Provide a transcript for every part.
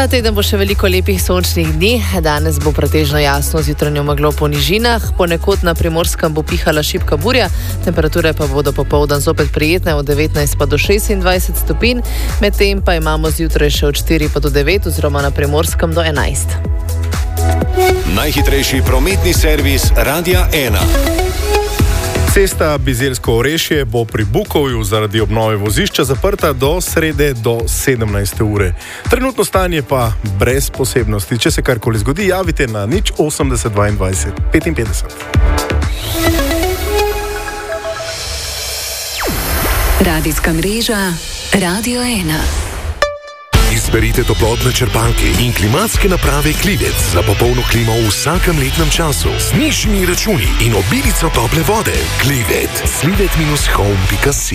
Ta teden bo še veliko lepih sončnih dni. Danes bo pretežno jasno z jutranjo meglo po nižinah, ponekod na Primorskem bo pihala šibka burja, temperature pa bodo popoldan zopet prijetne od 19 pa do 26 stopinj, medtem pa imamo zjutraj še od 4 pa do 9 oziroma na Primorskem do 11. Najhitrejši prometni servis Radia 1. Cesta Bizeljsko-Orešje bo pri Bukovju zaradi obnove vozišča zaprta do srede do 17. ure. Trenutno stanje pa brez posebnosti. Če se karkoli zgodi, javite na 080 22 55. Radijska mreža Radio 1. Izberite toplotne črpalke in klimatske naprave Klivec za popolno klimo v vsakem letnem času. Z nižjimi računi in obilico tople vode. Klivec. Slivet-home.si.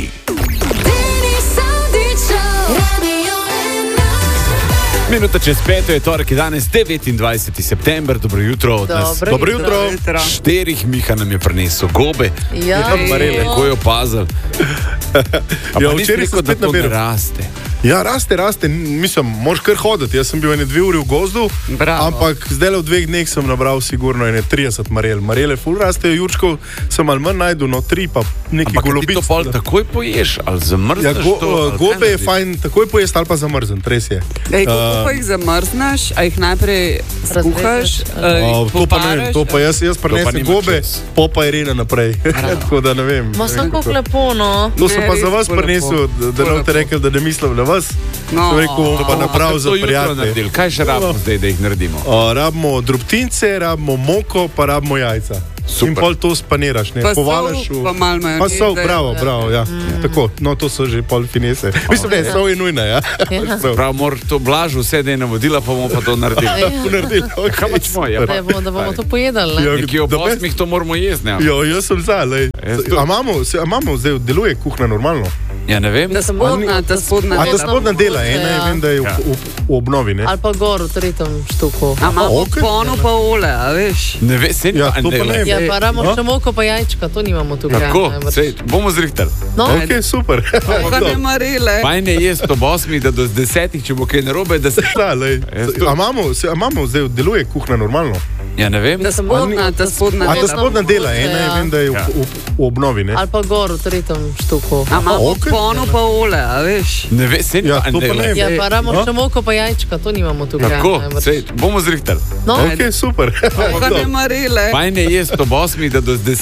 Minuta čez 5 je torek, je danes 29. september. Dobro jutro od nas. Dobro jutro. 4 Miha nam je prinesel gobe. Ja. Kako je opazil. Ja, včeraj rekel, da to ne raste. Ja, raste. Mislim, moraš kar hoditi. Jaz sem bil 2 uri v gozdu, ampak zdaj v 2 dneh sem nabral sigurno 30 marel. Marele ful rastejo, jurčkov sem malo manj najdu, 3 pa neki golobic. Ampak ti to pol takoj poješ ali zamrzneš to? Gobe je fajn takoj pojesti ali pa zamrzen, res je. Kako pa jih zamrzneš, a jih najprej skuhaš, To pa jaz prinesem gobe, pa je rena naprej. Tako da ne vem. Ma sem kako lepo, no. To sem pa za vas prinesel, da ne boste rekel, da ne mislim na vas. Sem rekel, pa naprav za prijatelje. Kaj še rabimo zdaj, da jih naredimo? Rabimo drobtince, rabimo moko, pa rabimo jajca. Super. In pol to spaniraš, ne? Pa povalaš sol, pa malo majoneze. Pa sol, bravo, ja. Tako, no to so že pol finese. Mislim, ne, sol je nujna, ja. Prav, mora to Blažu vse dejna vodila, pa bomo pa to naredili. Kaj pač moj, ja. Da bomo to pojedali, ne? Nekje ob 8 to moramo jesti, ne? Jo, jaz sem za, lej. A imamo zdaj, deluje kuhna normalno? Ja, ne vem. Ta spodna A ta spodna dela, ena je, vem, da je v obnovi, ne? Ali pa gor v 3. štuku. A imamo pono pa ole, a veš? Ne ve, se Ja, to pa ne. Ja, pa ramo še moko pa jajčka, to nimamo tukaj. Tako, sej, bomo zrihtali. No, Ok, super. Pa ne marele. Fajn je jesti ob 8, da do 10, če bo kaj narobe, da se... Da, lej. A imamo zdaj, deluje kuhna normalno? Ja, ne vem. Ta spodna A ta spodna dela, ena je, vem, da je v obnovi, ne? ali pa gor v 3. štuku. A imamo pono pa ole, a veš? Ne ve, se Ja, to pa ne. Ja, pa ramo še moko pa jajčka, to nimamo tukaj. Tako, sej, bomo zrihtali. No, Ok, super. Pa ne marele. Fajn je jesti ob 8, da do 10.